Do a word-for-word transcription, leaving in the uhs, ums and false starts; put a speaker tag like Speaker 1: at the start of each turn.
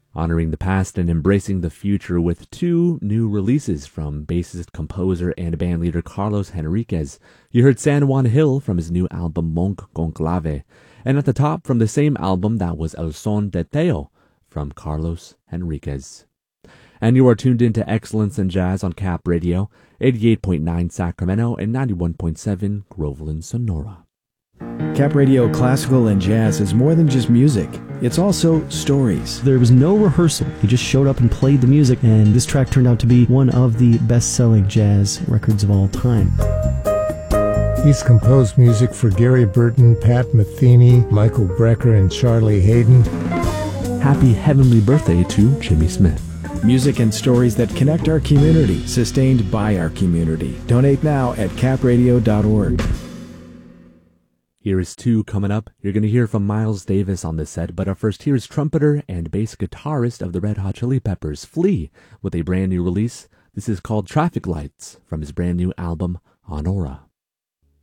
Speaker 1: honoring the past and embracing the future with two new releases from bassist, composer, and bandleader Carlos Henriquez. You heard San Juan Hill from his new album Monk Conclave, and at the top from the same album that was El Son de Teo from Carlos Henriquez. And you are tuned into Excellence in Jazz on Cap Radio, eighty-eight point nine Sacramento and ninety-one point seven Groveland, Sonora.
Speaker 2: Cap Radio Classical and Jazz is more than just music. It's also stories.
Speaker 3: There was no rehearsal. He just showed up and played the music, and this track turned out to be one of the best-selling jazz records of all time.
Speaker 4: He's composed music for Gary Burton, Pat Metheny, Michael Brecker, and Charlie Hayden.
Speaker 1: Happy heavenly birthday to Jimmy Smith.
Speaker 2: Music and stories that connect our community, sustained by our community. Donate now at cap radio dot org.
Speaker 1: Here is two coming up. You're going to hear from Miles Davis on this set, but up first, here is trumpeter and bass guitarist of the Red Hot Chili Peppers, Flea, with a brand new release. This is called Traffic Lights from his brand new album, Honora.